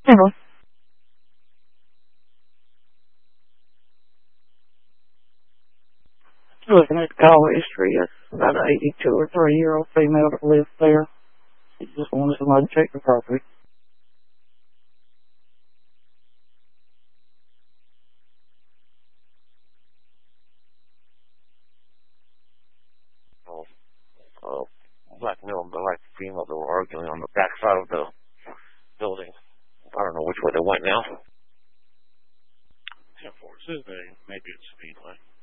Mhm. Looking at the call history, it's about an 82 or 3-year-old female that lives there. She just wanted somebody to check the property. Oh, black male and black female that were arguing on the back side of the building. I don't know which way they went now. 10-4. Maybe it's Speedway.